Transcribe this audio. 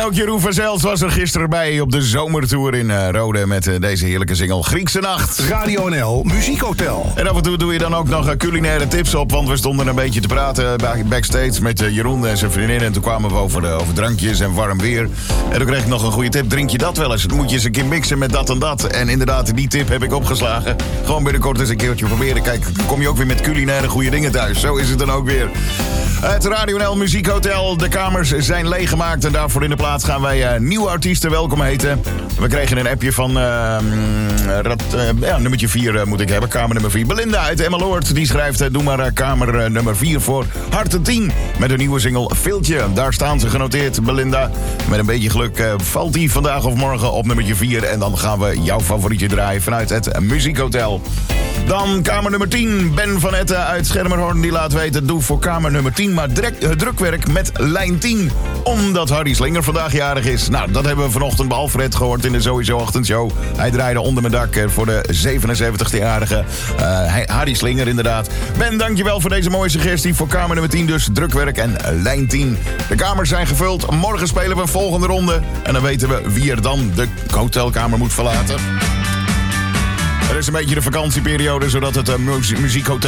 ook Jeroen van Zels was er gisteren bij op de zomertour in Rode met deze heerlijke single Griekse Nacht. Radio NL Muziekhotel. En af en toe doe je dan ook nog culinaire tips op, want we stonden een beetje te praten backstage met Jeroen en zijn vriendin. En toen kwamen we over drankjes en warm weer. En toen kreeg ik nog een goede tip. Drink je dat wel eens? Dan moet je eens een keer mixen met dat en dat. En inderdaad, die tip heb ik opgeslagen. Gewoon binnenkort eens een keertje proberen. Kijk, dan kom je ook weer met culinaire goede dingen thuis. Zo is het dan ook weer. Het Radio NL Muziekhotel. De kamers zijn leeggemaakt en daarvoor in de plaats gaan wij nieuwe artiesten welkom heten. We kregen een appje van nummertje 4 moet ik hebben. Kamer nummer 4. Belinda uit Emmeloord. Die schrijft, doe maar kamer nummer 4 voor Harten 10. Met een nieuwe single Viltje. Daar staan ze genoteerd, Belinda. Met een beetje geluk valt die vandaag of morgen op nummertje 4. En dan gaan we jouw favorietje draaien vanuit het Muziekhotel. Dan kamer nummer 10. Ben van Etten uit Schermerhorn. Die laat weten, doe voor kamer nummer 10 maar drukwerk met lijn 10. Omdat Harry Slinger vandaag jarig is. Nou, dat hebben we vanochtend bij Alfred gehoord in de Sowieso Ochtendshow. Hij draaide onder mijn dak voor de 77-jarige Harry Slinger inderdaad. Ben, dankjewel voor deze mooie suggestie. Voor kamer nummer 10 dus drukwerk en lijn 10. De kamers zijn gevuld. Morgen spelen we een volgende ronde. En dan weten we wie er dan de hotelkamer moet verlaten. Er is een beetje de vakantieperiode, zodat het muziekhotel